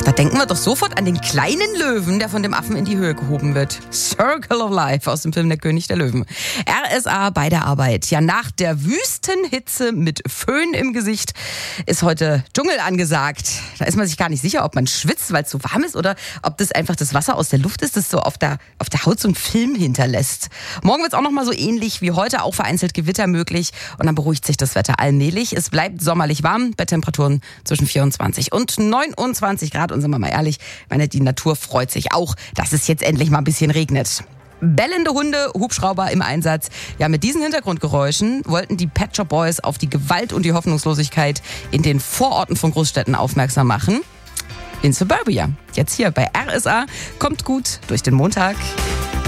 Da denken wir doch sofort an den kleinen Löwen, der von dem Affen in die Höhe gehoben wird. Circle of Life aus dem Film Der König der Löwen. RSA bei der Arbeit. Ja, nach der Wüstenhitze mit Föhn im Gesicht ist heute Dschungel angesagt. Da ist man sich gar nicht sicher, ob man schwitzt, weil es so warm ist oder ob das einfach das Wasser aus der Luft ist, das so auf der Haut so einen Film hinterlässt. Morgen wird es auch noch mal so ähnlich wie heute, auch vereinzelt Gewitter möglich. Und dann beruhigt sich das Wetter allmählich. Es bleibt sommerlich warm bei Temperaturen zwischen 24 und 29 Grad. Und sind wir mal ehrlich, ich meine, die Natur freut sich auch, dass es jetzt endlich mal ein bisschen regnet. Bellende Hunde, Hubschrauber im Einsatz. Ja, mit diesen Hintergrundgeräuschen wollten die Pet Shop Boys auf die Gewalt und die Hoffnungslosigkeit in den Vororten von Großstädten aufmerksam machen. In Suburbia. Jetzt hier bei RSA. Kommt gut durch den Montag.